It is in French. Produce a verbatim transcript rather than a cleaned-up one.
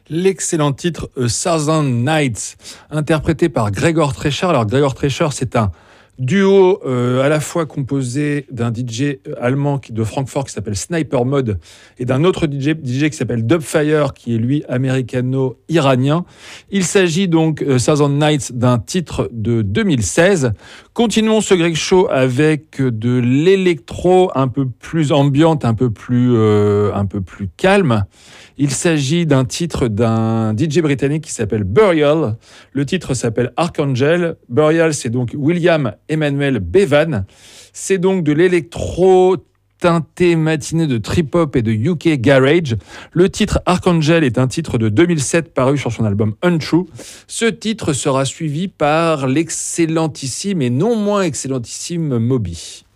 L'excellent titre A Thousand Nights, interprété par Gregor Thresher. Alors Gregor Thresher, c'est un duo euh, à la fois composé d'un D J allemand qui, de Francfort qui s'appelle Sniper Mode et d'un autre D J, D J qui s'appelle Dubfire qui est lui américano-iranien. Il s'agit donc euh, Thousand Nights d'un titre de deux mille seize. Continuons ce Greg Show avec de l'électro un peu plus ambiante, un peu plus, euh, un peu plus calme. Il s'agit d'un titre d'un D J britannique qui s'appelle Burial. Le titre s'appelle Archangel. Burial, c'est donc William Emmanuel Bevan. C'est donc de l'électro teinté matinée de trip-hop et de U K Garage. Le titre Archangel est un titre de deux mille sept paru sur son album Untrue. Ce titre sera suivi par l'excellentissime et non moins excellentissime Moby.